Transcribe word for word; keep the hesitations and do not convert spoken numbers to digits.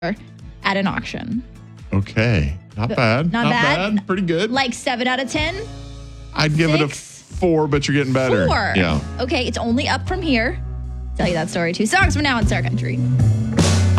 at an auction. Okay. Not bad. Not bad? Pretty good. Like seven out of ten? I'd give it a Six? four, but you're getting better. Four. Yeah. Okay, it's only up from here. Tell you that story too. Songs from now in Star Country.